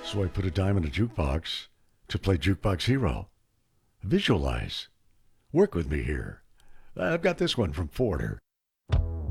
So I put a dime in a jukebox to play Jukebox Hero. Visualize. Work with me here. I've got this one from Forder.